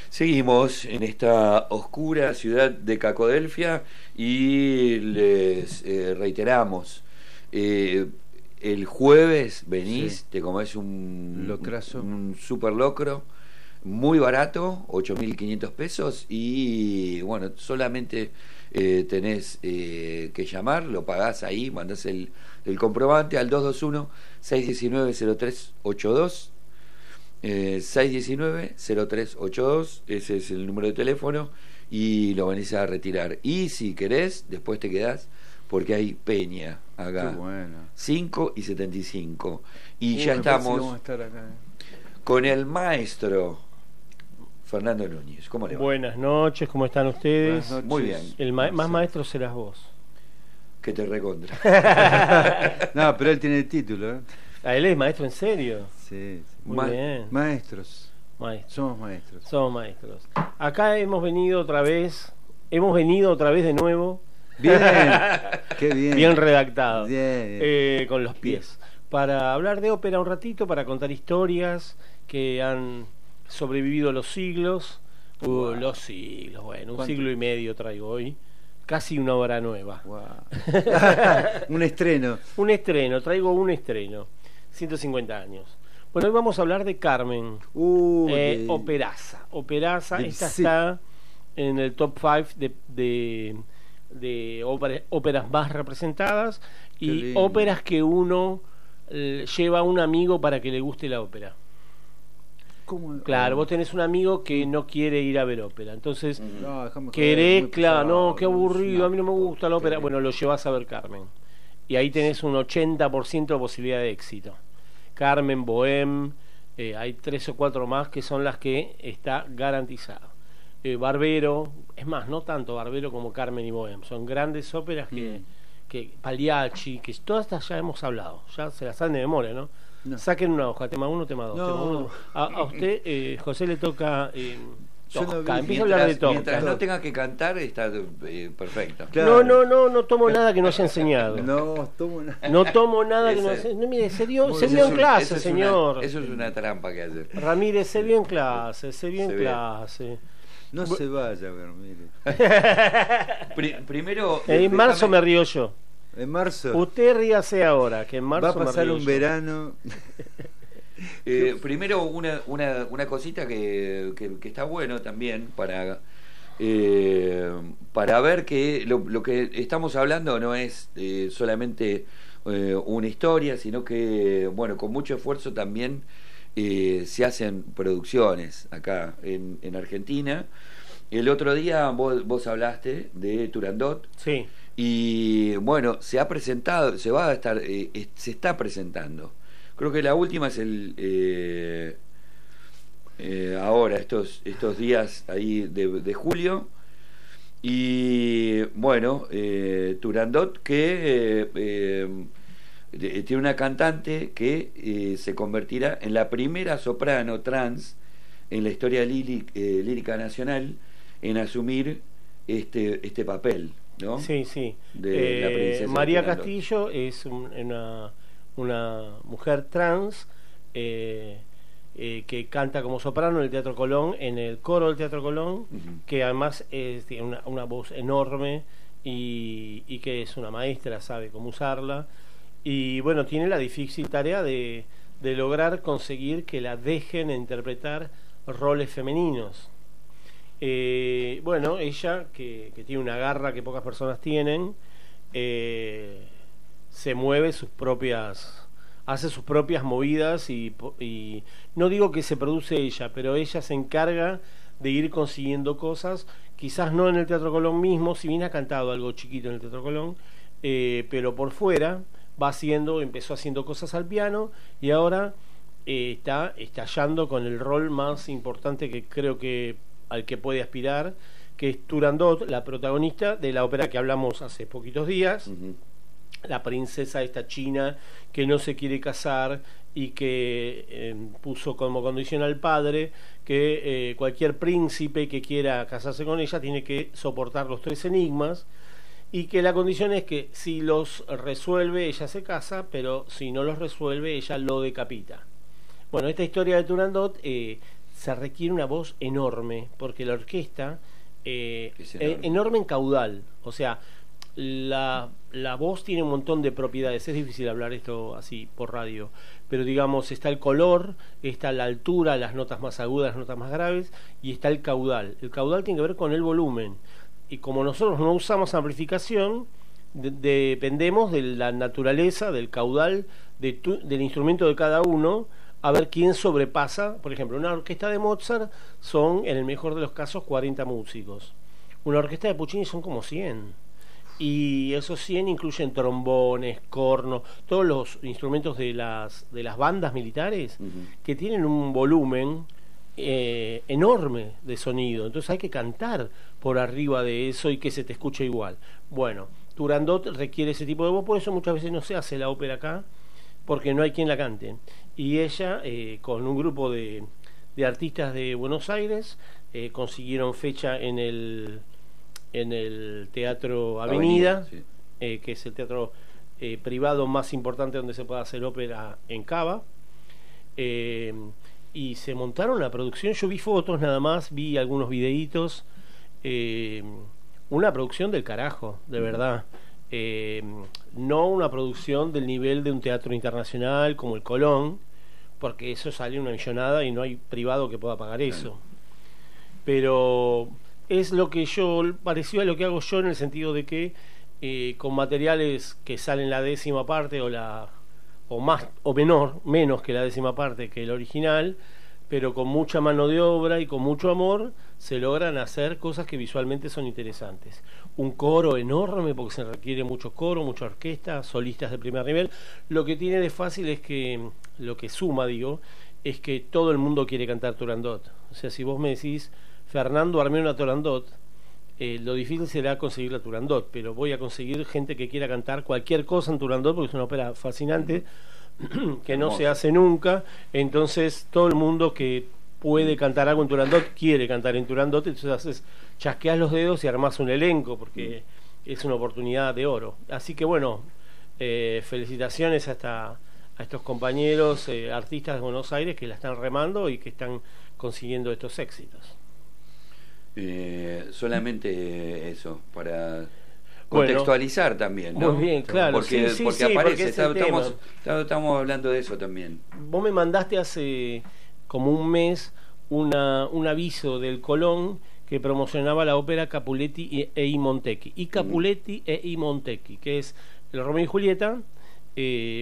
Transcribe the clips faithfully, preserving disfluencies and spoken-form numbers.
Seguimos en esta oscura ciudad de Cacodelfia y les eh, reiteramos, eh, el jueves venís, sí. Te comés un, Locrazo. un, un super locro, muy barato, ocho mil quinientos pesos y bueno, solamente eh, tenés eh, que llamar, lo pagás ahí, mandás el, el comprobante al dos dos uno, seis uno nueve, cero tres ocho dos. Eh, seis uno nueve, cero tres ocho dos, ese es el número de teléfono y lo venís a retirar. Y si querés, después te quedás porque hay peña acá. Qué bueno. cinco y setenta y cinco. Y uh, ya estamos vamos a estar acá, eh. con el maestro Fernando Núñez. ¿Cómo le va? Buenas noches, ¿cómo están ustedes? Muy bien. El ma más maestro serás vos. Que te recontra. No, pero él tiene el título, ¿eh? ¿A él es maestro en serio? Sí, sí. Muy Ma bien. Maestros. Maestros. Somos maestros. Somos maestros. Acá hemos venido otra vez, hemos venido otra vez de nuevo. Bien, qué bien. Bien redactado. Bien. Eh, con los pies. Para hablar de ópera un ratito, para contar historias que han sobrevivido los siglos. Uh, wow. Los siglos, bueno, un ¿Cuánto? siglo y medio traigo hoy. Casi una obra nueva. Wow. Un estreno. Un estreno, traigo un estreno. ciento cincuenta años. Bueno, hoy vamos a hablar de Carmen. Uh, eh, de... Operaza. Operaza, de... esta sí. está en el top cinco de, de, de óperas, óperas más representadas y óperas que uno eh, lleva a un amigo para que le guste la ópera. ¿Cómo? Claro, vos tenés un amigo que no quiere ir a ver ópera, entonces no, querés, claro, no, qué aburrido, a mí no me gusta la ópera, bueno, lo llevas a ver Carmen y ahí tenés un ochenta por ciento de posibilidad de éxito. Carmen, Bohème, eh, hay tres o cuatro más que son las que está garantizado. Eh, Barbero, es más, no tanto Barbero como Carmen y Bohème, son grandes óperas que, mm. que Pagliacci, que todas estas ya hemos hablado, ya se las saben de memoria, ¿no? No. Saquen una hoja, tema uno, tema dos. No. Tema uno. A, a usted, eh, José, le toca. Eh, Tosca. No, empieza a hablar de Tosca. Mientras no tenga que cantar, está eh, perfecto. Claro. No, no, no, no tomo nada que no haya enseñado. No tomo nada. No tomo nada que no haya enseñado. No, mire, se vio, se vio en clase, es señor. Una, eso es una trampa que hace. Ramírez, se vio en clase, se vio en clase. No Bu se vaya, Ramírez. Pri primero. En déjame... marzo me río yo. En marzo. Usted ríase ahora, que en marzo va a pasar me un yo. verano. eh, primero una, una, una cosita que, que, que está bueno también para eh, para ver que lo, lo que estamos hablando no es eh, solamente eh, una historia, sino que bueno, con mucho esfuerzo también eh, se hacen producciones acá en, en Argentina. El otro día vos, vos hablaste de Turandot. Sí. Y bueno, se ha presentado, se va a estar, eh, se está presentando. Creo que la última es el eh, eh, ahora, estos estos días ahí de, de julio. Y bueno, eh, Turandot que eh, eh, tiene una cantante que eh, se convertirá en la primera soprano trans en la historia lírica, eh, lírica nacional en asumir este este papel, ¿no? Sí, sí. De eh, la princesa María Turandot. Castillo es un, una, una mujer trans eh, eh, que canta como soprano en el Teatro Colón, en el coro del Teatro Colón, uh-huh. que además es, tiene una, una voz enorme y, y que es una maestra, sabe cómo usarla. Y bueno, tiene la difícil tarea de, de lograr conseguir que la dejen interpretar roles femeninos. Eh, bueno, ella que, que tiene una garra que pocas personas tienen, eh, se mueve sus propias, hace sus propias movidas y, y no digo que se produce ella, pero ella se encarga de ir consiguiendo cosas, quizás no en el Teatro Colón mismo, si bien ha cantado algo chiquito en el Teatro Colón, eh, pero por fuera va haciendo, empezó haciendo cosas al piano y ahora eh, está estallando con el rol más importante que creo que al que puede aspirar, que es Turandot, la protagonista de la ópera que hablamos hace poquitos días, uh-huh. la princesa esta china que no se quiere casar y que eh, puso como condición al padre que eh, cualquier príncipe que quiera casarse con ella tiene que soportar los tres enigmas y que la condición es que si los resuelve ella se casa, pero si no los resuelve ella lo decapita. Bueno, esta historia de Turandot eh, se requiere una voz enorme, porque la orquesta eh, Es es enorme. enorme en caudal, o sea, la, la voz tiene un montón de propiedades. Es difícil hablar esto así por radio, pero digamos, está el color, está la altura, las notas más agudas, las notas más graves, y está el caudal. El caudal tiene que ver con el volumen, y como nosotros no usamos amplificación, de, dependemos de la naturaleza del caudal de tu, del instrumento de cada uno, a ver quién sobrepasa. Por ejemplo, una orquesta de Mozart son, en el mejor de los casos, cuarenta músicos. Una orquesta de Puccini son como cien, y esos cien incluyen trombones, cornos, todos los instrumentos de las de las bandas militares, Uh-huh. que tienen un volumen eh, enorme de sonido. Entonces hay que cantar por arriba de eso y que se te escuche igual. Bueno, Turandot requiere ese tipo de voz, por eso muchas veces no se hace la ópera acá, porque no hay quien la cante. Y ella, eh, con un grupo de, de artistas de Buenos Aires, eh, consiguieron fecha en el en el Teatro Avenida, Avenida, sí. eh, que es el teatro eh, privado más importante donde se puede hacer ópera en Cava. Eh, y se montaron la producción. Yo vi fotos nada más, vi algunos videitos. Eh, una producción del carajo, de verdad. Eh, no una producción del nivel de un teatro internacional como el Colón, porque eso sale una millonada y no hay privado que pueda pagar eso. Pero es lo que yo, pareció a lo que hago yo, en el sentido de que eh, con materiales que salen la décima parte o la o más o menor, menos que la décima parte que el original, pero con mucha mano de obra y con mucho amor, se logran hacer cosas que visualmente son interesantes. Un coro enorme, porque se requiere mucho coro, mucha orquesta, solistas de primer nivel. Lo que tiene de fácil es que, lo que suma, digo, es que todo el mundo quiere cantar Turandot. O sea, si vos me decís, Fernando, armé una Turandot, eh, lo difícil será conseguir la Turandot, pero voy a conseguir gente que quiera cantar cualquier cosa en Turandot, porque es una ópera fascinante, que no se hace nunca. Entonces todo el mundo que puede cantar algo en Turandot quiere cantar en Turandot, entonces haces, chasqueas los dedos y armás un elenco, porque es una oportunidad de oro. Así que bueno, eh, felicitaciones a, esta, a estos compañeros eh, artistas de Buenos Aires que la están remando y que están consiguiendo estos éxitos. Eh, solamente eso, para Bueno, contextualizar también, ¿no? muy bien, claro, Porque, sí, sí, porque sí, aparece, porque es el está- estamos, tema. está- estamos hablando de eso también. Vos me mandaste hace como un mes una, un aviso del Colón que promocionaba la ópera Capuletti e, e I Montecchi. Y Capuletti e I Montecchi, que es el Romeo y Julieta, eh,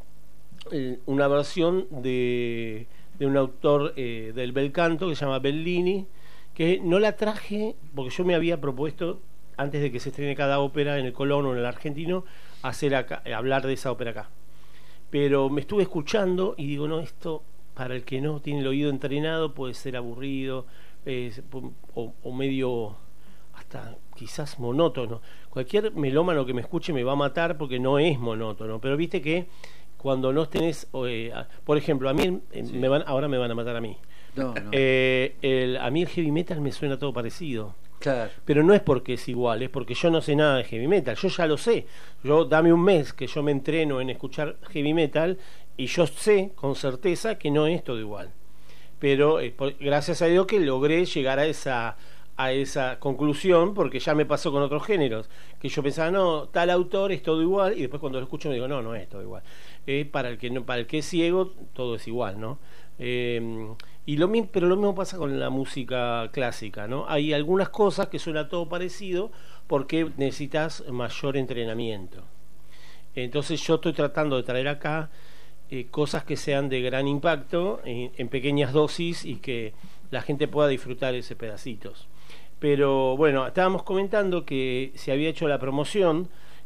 el- una versión de, de un autor eh, del bel canto que se llama Bellini, que no la traje porque yo me había propuesto, antes de que se estrene cada ópera en el Colón o en el Argentino, hacer acá, hablar de esa ópera acá. Pero me estuve escuchando y digo, no, esto para el que no tiene el oído entrenado puede ser aburrido, eh, o, o medio hasta quizás monótono. Cualquier melómano que me escuche me va a matar porque no es monótono, pero viste que cuando no tenés, eh, por ejemplo, a mí eh, Sí. me van, ahora me van a matar a mí. No, no. Eh, el, a mí el heavy metal me suena todo parecido. Claro. Pero no es porque es igual, es porque yo no sé nada de heavy metal. Yo ya lo sé. Yo dame un mes que yo me entreno en escuchar heavy metal y yo sé con certeza que no es todo igual. Pero eh, por- gracias a Dios que logré llegar a esa a esa conclusión, porque ya me pasó con otros géneros, que yo pensaba, no, tal autor es todo igual, y después cuando lo escucho me digo, no, no es todo igual. Eh, para el que no, para el que es ciego, todo es igual, ¿no? Eh, y lo mismo, pero lo mismo pasa con la música clásica, ¿no? Hay algunas cosas que suena todo parecido porque necesitas mayor entrenamiento. Entonces yo estoy tratando de traer acá eh, cosas que sean de gran impacto en, en pequeñas dosis y que la gente pueda disfrutar ese pedacitos. Pero bueno, estábamos comentando que se había hecho la promoción,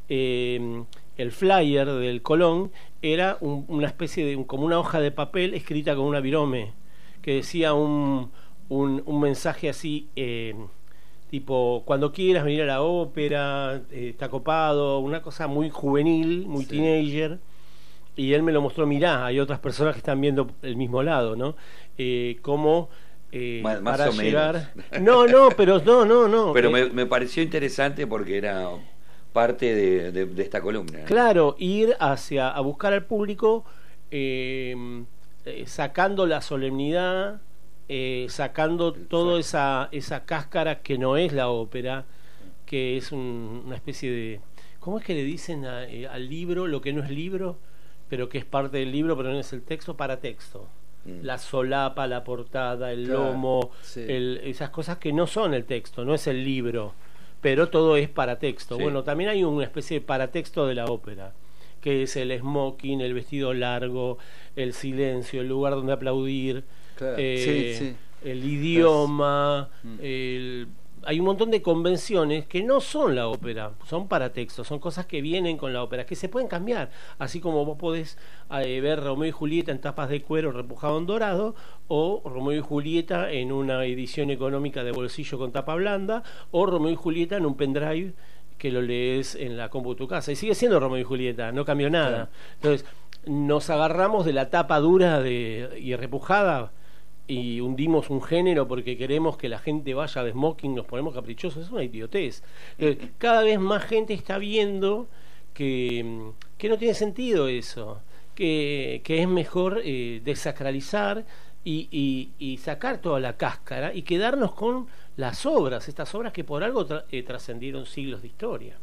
eh, el flyer del Colón era un, una especie de un, como una hoja de papel escrita con una virome que decía un, un, un mensaje así, eh, tipo, cuando quieras venir a la ópera, eh, está copado, una cosa muy juvenil, muy Sí. teenager. Y él me lo mostró, mirá, hay otras personas que están viendo el mismo lado, ¿no? Eh, cómo eh, Más- más para o llegar... menos. No, no, pero no, no, no. Pero Eh, me, me pareció interesante porque era parte de, de- de esta columna. Claro, ir hacia a buscar al público, eh, eh, sacando la solemnidad eh, sacando toda esa, esa cáscara que no es la ópera, que es un, una especie de... ¿Cómo es que le dicen a, eh, al libro lo que no es libro, pero que es parte del libro, pero no es el texto? Paratexto. Mm. La solapa, la portada, el claro, lomo, sí. el, esas cosas que no son el texto, no es el libro, pero todo es paratexto. Sí. Bueno, también hay una especie de paratexto de la ópera, que es el smoking, el vestido largo, el silencio, el lugar donde aplaudir, claro. eh, sí, sí. el idioma, mm. el... hay un montón de convenciones que no son la ópera, son paratextos, son cosas que vienen con la ópera, que se pueden cambiar, así como vos podés eh, ver Romeo y Julieta en tapas de cuero repujado en dorado, o Romeo y Julieta en una edición económica de bolsillo con tapa blanda, o Romeo y Julieta en un pendrive que lo lees en la compu de tu casa, y sigue siendo Romeo y Julieta, no cambió nada. Entonces, nos agarramos de la tapa dura de, y repujada y hundimos un género porque queremos que la gente vaya de smoking, nos ponemos caprichosos, es una idiotez. Entonces, cada vez más gente está viendo que, que no tiene sentido eso, que, que es mejor eh, desacralizar y, y, y sacar toda la cáscara y quedarnos con las obras, estas obras que por algo tra eh, trascendieron siglos de historia.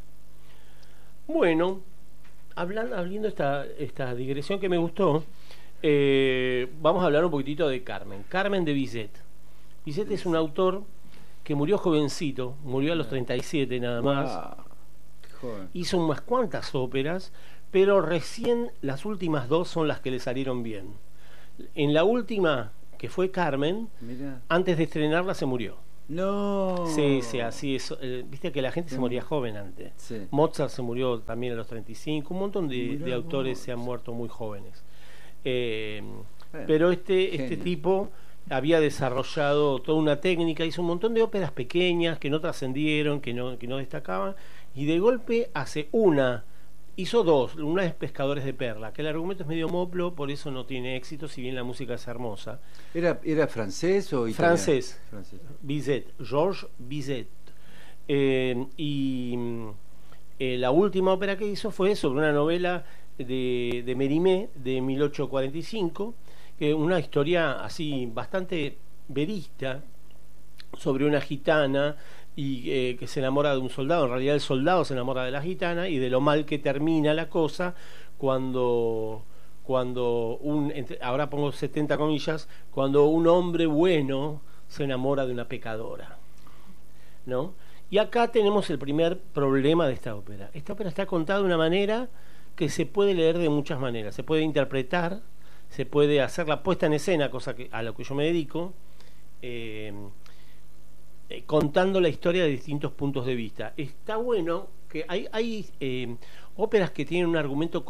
Bueno, hablando, hablando esta, esta digresión que me gustó, Eh, vamos a hablar un poquitito de Carmen. Carmen de Bizet. Bizet es un autor que murió jovencito, murió a los treinta y siete nada más. Wow. Hizo unas cuantas óperas, pero recién las últimas dos son las que le salieron bien. En la última, que fue Carmen, mirá, antes de estrenarla se murió. No. Sí, sí, así es. Eh, Viste que la gente se moría joven antes. Sí. Mozart se murió también a los treinta y cinco. Un montón de, de autores vos. se han muerto muy jóvenes. Eh, bueno, pero este, este tipo había desarrollado toda una técnica, hizo un montón de óperas pequeñas que no trascendieron, que no, que no destacaban, y de golpe hace una, hizo dos. Una es Pescadores de Perla, que el argumento es medio moplo, por eso no tiene éxito, si bien la música es hermosa. ¿Era, era francés o italiano? Francés, francés. Bizet, Georges Bizet. Eh, y eh, la última ópera que hizo fue sobre una novela de, de Mérimée de mil ochocientos cuarenta y cinco, que una historia así bastante verista sobre una gitana y eh, que se enamora de un soldado. En realidad el soldado se enamora de la gitana, y de lo mal que termina la cosa cuando cuando un, entre, ahora pongo setenta comillas, cuando un hombre bueno se enamora de una pecadora, ¿no? Y acá tenemos el primer problema de esta ópera. Esta ópera está contada de una manera que se puede leer de muchas maneras. Se puede interpretar, se puede hacer la puesta en escena, cosa que, a lo que yo me dedico, eh, eh, contando la historia de distintos puntos de vista. Está bueno que hay, hay eh, óperas que tienen un argumento